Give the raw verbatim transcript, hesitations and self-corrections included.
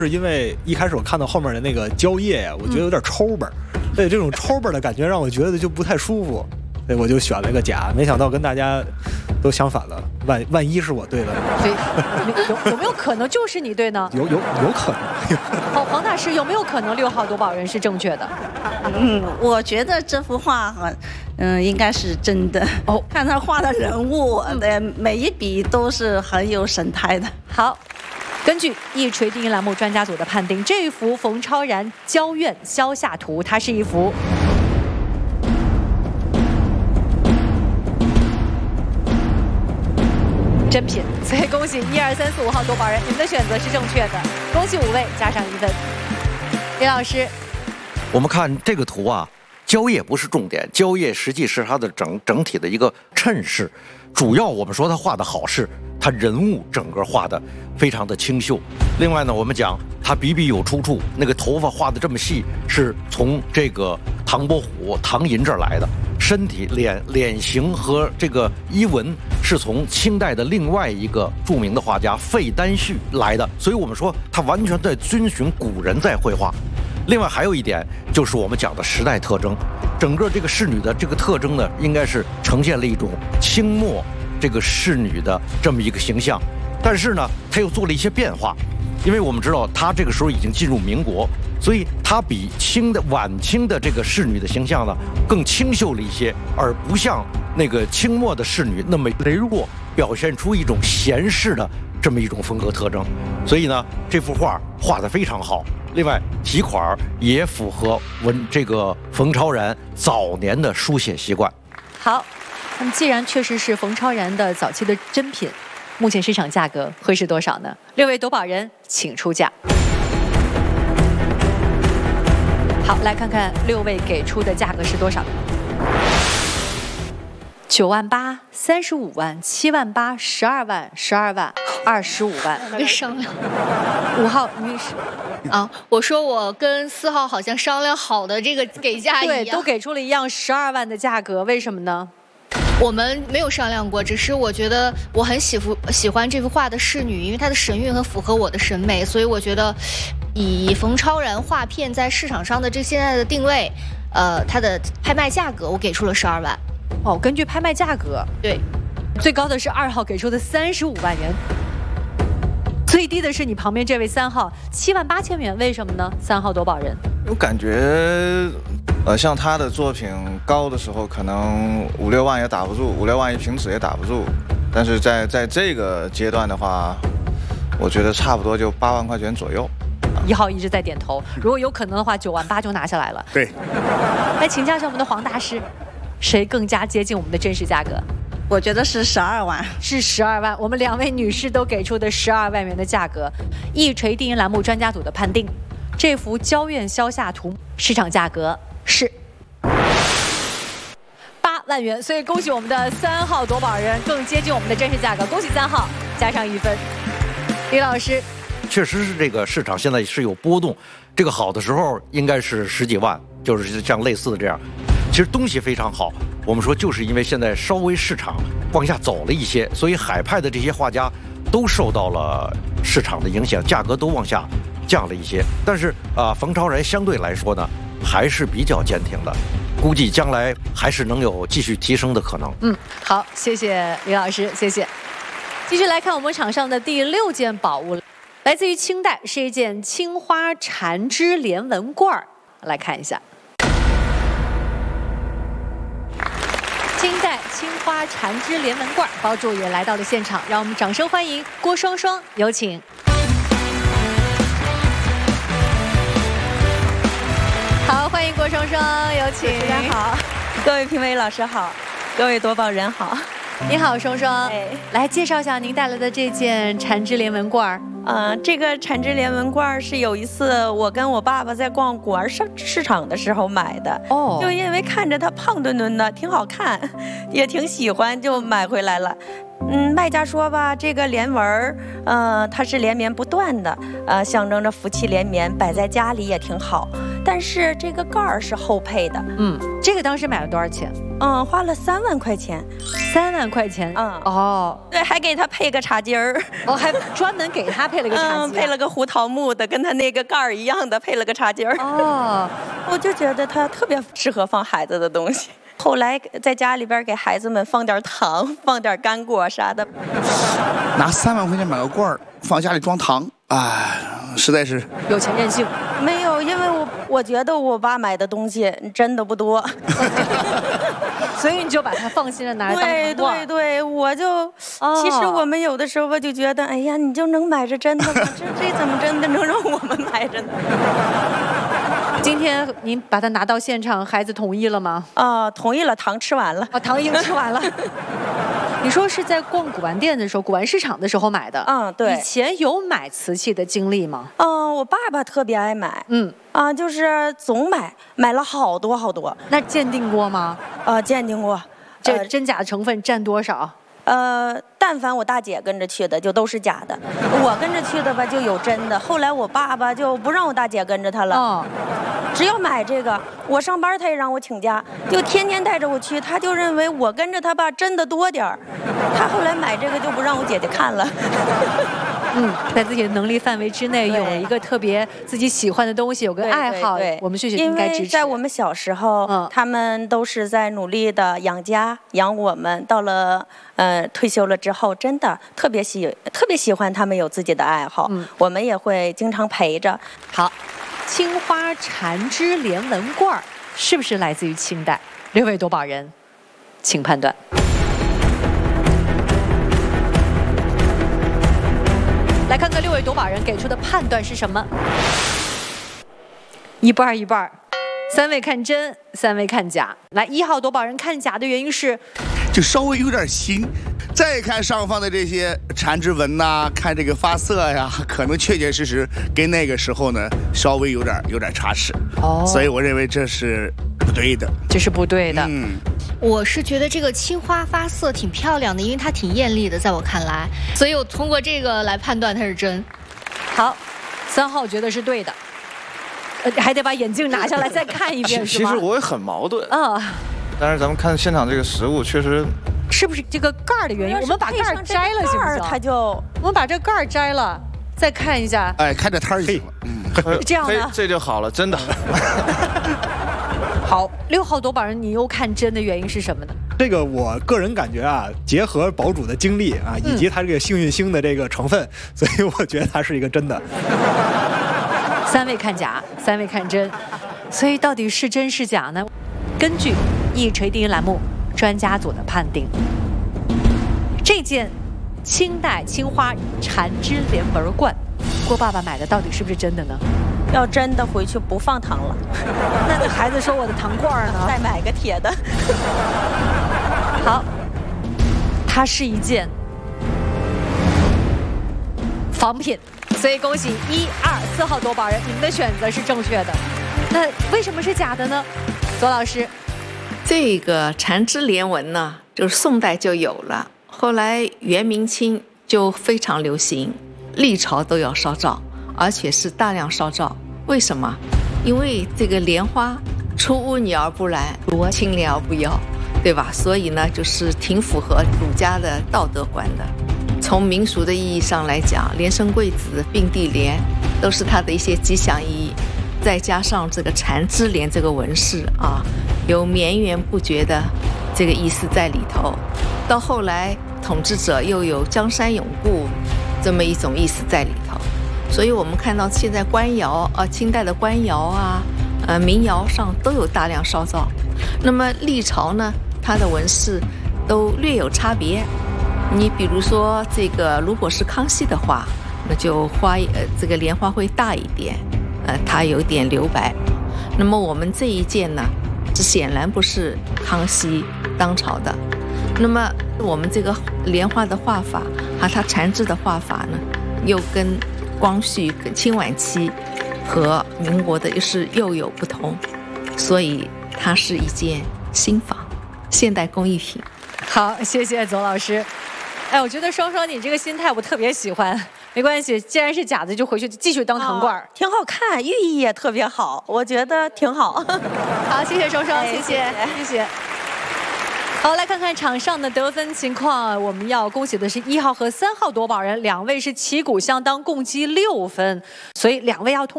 是因为一开始我看到后面的那个蕉叶呀，我觉得有点抽巴，所以这种抽巴的感觉让我觉得就不太舒服，所以我就选了个甲。没想到跟大家都相反了，万万一是我对的， 所以有有没有可能就是你对呢？ 有有有可能。 好，黄大师有没有可能六号夺宝人是正确的？ 嗯，我觉得这幅画哈，嗯，应该是真的哦。看他画的人物的每一笔都是很有神态的。 好。根据一锤定音栏目专家组的判定，这幅冯超然《郊院消夏图》它是一幅真品，所以恭喜一二三四五号夺宝人，你们的选择是正确的，恭喜五位加上一分。李老师， 我们看这个图啊，蕉叶不是重点，蕉叶实际是它的整整体的一个衬饰，主要我们说它画的好是它人物整个画的非常的清秀。另外呢，我们讲它笔笔有出处，那个头发画的这么细，是从这个唐伯虎、唐寅这儿来的。身体脸脸型和这个衣纹是从清代的另外一个著名的画家费丹旭来的，所以我们说他完全在遵循古人在绘画。另外还有一点就是我们讲的时代特征，整个这个仕女的这个特征呢，应该是呈现了一种清末这个仕女的这么一个形象，但是呢，他又做了一些变化，因为我们知道他这个时候已经进入民国。所以它比清的晚清的这个仕女的形象呢更清秀了一些，而不像那个清末的仕女那么羸弱，表现出一种闲适的这么一种风格特征。所以呢，这幅画画得非常好。另外，题款也符合文这个冯超然早年的书写习惯。 好，那么既然确实是冯超然的早期的珍品，目前市场价格会是多少呢？六位夺宝人，请出价。好，来看看六位给出的价格是多少？九万八、三十五万、七万八、十二万、十二万、二十五万。 没商量。 五号女士啊，我说我跟四号好像商量好的这个给价一样， 对，都给出了一样十二万的价格，为什么呢？ 我们没有商量过，只是我觉得我很喜欢喜欢这幅画的仕女，因为她的神韵很符合我的审美，所以我觉得以冯超然画片在市场上的这现在的定位，呃，它的拍卖价格我给出了十二万。 哦，根据拍卖价格， 对， 最高的是二号给出的三十五万元，最低的是你旁边这位三号七万八千元，为什么呢？三号夺宝人， 我感觉。呃，像他的作品高的时候，可能五六万也打不住，五六万一平尺也打不住。但是在在这个阶段的话，我觉得差不多就八万块钱左右。 一号一直在点头，如果有可能的话，九万八就拿下来了。 对， 来请教一下我们的黄大师，谁更加接近我们的真实价格？ 我觉得是十二万， 是十二万。我们两位女士都给出的十二万元的价格。一锤定音栏目专家组的判定，这幅《郊院消夏图》市场价格是八万元，所以恭喜我们的三号夺宝人更接近我们的真实价格，恭喜三号加上一分。李老师， 确实是这个市场现在是有波动，这个好的时候应该是十几万，就是像类似的这样。其实东西非常好，我们说就是因为现在稍微市场往下走了一些，所以海派的这些画家都受到了市场的影响，价格都往下降了一些。但是啊、呃，冯超然相对来说呢，还是比较坚挺的，估计将来还是能有继续提升的可能。 嗯，好，谢谢李老师，谢谢。继续来看我们场上的第六件宝物，来自于清代，是一件青花缠枝连纹罐儿。来看一下，清代青花缠枝连纹罐儿，宝主也来到了现场，让我们掌声欢迎郭双双，有请。好，欢迎郭双双，有请。 大家好，各位评委老师好，各位夺宝人好。 你好，双双。 哎， 来介绍一下您带来的这件缠枝连纹罐儿。 呃，这个缠枝连纹罐是有一次我跟我爸爸在逛古玩市市场的时候买的。哦，就因为看着它胖墩墩的，挺好看，也挺喜欢，就买回来了。嗯，卖家说吧，这个连纹呃，它是连绵不断的，呃，象征着福气连绵，摆在家里也挺好。但但是这个盖儿是后配的。 嗯，这个当时买了多少钱？ 嗯，花了三万块钱。 三万块钱？ 嗯， 哦， 对，还给他配个茶几儿。 哦，还专门给他配了个茶几、啊嗯，配了个胡桃木的，跟他那个盖儿一样的，配了个茶几儿。 哦， 我就觉得他特别适合放孩子的东西。后来在家里边给孩子们放点糖，放点干果啥的。 拿三万块钱买个罐儿，放家里装糖，哎，实在是有钱任性。 没有，因为我我觉得我爸买的东西真的不多， 所以你就把它放心的拿来当对对对，我就、哦、其实我们有的时候就觉得，哎呀，你就能买着真的吗？这这怎么真的能让我们买着呢？ 今天您把它拿到现场，孩子同意了吗？ 啊、呃，同意了，糖吃完了。 啊，糖已经吃完了。你说是在逛古玩店的时候，古玩市场的时候买的？ 嗯，对。 以前有买瓷器的经历吗？ 嗯，我爸爸特别爱买。嗯。啊，就是总买，买了好多好多。 那鉴定过吗？ 呃，鉴定过。 这呃、真假的成分占多少？ 呃，但凡我大姐跟着去的，就都是假的；我跟着去的吧，就有真的。后来我爸爸就不让我大姐跟着他了，哦、只要买这个。我上班他也让我请假，就天天带着我去。他就认为我跟着他吧，真的多点儿。他后来买这个就不让我姐姐看了。 嗯，在自己的能力范围之内，有一个特别自己喜欢的东西，有个爱好， 对对对， 我们旭旭应该支持。 因为在我们小时候，嗯、他们都是在努力的养家养我们。到了呃退休了之后，真的特别喜特别喜欢他们有自己的爱好，嗯、我们也会经常陪着。 好，青花缠枝连纹罐是不是来自于清代？六位夺宝人，请判断。来看看六位夺宝人给出的判断是什么？一半一半，三位看真，三位看假。来，一号夺宝人看假的原因是， 就稍微有点新。再看上方的这些缠枝纹呐、啊，看这个发色呀，可能确确实实跟那个时候呢稍微有点有点差池。哦，所以我认为这是不对的。 这是不对的。 嗯。 我是觉得这个青花发色挺漂亮的，因为它挺艳丽的，在我看来，所以我通过这个来判断它是真。 好，三号觉得是对的，呃，还得把眼镜拿下来再看一遍，是吗？其实我也很矛盾啊，但是咱们看现场这个实物，确实是不是这个盖儿的原因？我们把盖儿摘了行不行？ 它就我们把这盖儿摘了，再看一下。 哎，看这摊儿就行了。 嗯，这样的， 这就好了，真的。 好，六号夺宝人，你又看真的原因是什么呢？ 这个我个人感觉啊，结合宝主的经历啊，以及他这个幸运星的这个成分，嗯、所以我觉得它是一个真的。 三位看假，三位看真，所以到底是真是假呢？根据一锤定音栏目专家组的判定，这件清代青花缠枝连纹罐，郭爸爸买的到底是不是真的呢？ 要真的回去不放糖了， 那孩子说我的糖罐呢？ 再买个铁的。 好，它是一件仿品，所以恭喜一二四号夺宝人，你们的选择是正确的。那为什么是假的呢？左老师， 这个缠枝连纹呢，就是宋代就有了，后来元明清就非常流行，历朝都要烧造。而且是大量烧造，为什么？因为这个莲花出污泥而不染，清廉而不妖，对吧？所以呢，就是挺符合儒家的道德观的。从民俗的意义上来讲，连生贵子、并蒂莲都是它的一些吉祥意义，再加上这个缠枝莲这个纹饰啊，有绵延不绝的这个意思在里头。到后来，统治者又有江山永固这么一种意思在里头。所以我们看到现在官窑啊，清代的官窑啊，呃，民窑上都有大量烧造。那么历朝呢，它的纹饰都略有差别。你比如说这个，如果是康熙的话，那就花呃这个莲花会大一点，呃，它有点留白。那么我们这一件呢，这显然不是康熙当朝的。那么我们这个莲花的画法和它缠枝的画法呢，又跟光绪、跟清晚期和民国的又是又有不同，所以它是一件新仿现代工艺品。 好，谢谢左老师。哎，我觉得双双你这个心态我特别喜欢， 没关系，既然是假的，就回去继续当糖罐、哦， 挺好看，寓意也特别好，我觉得挺好。 好，谢谢双双， 哎、 谢谢，谢谢。好，来看看场上的得分情况。我们要恭喜的是一号和三号夺宝人，两位是旗鼓相当，共计六分，所以两位要通。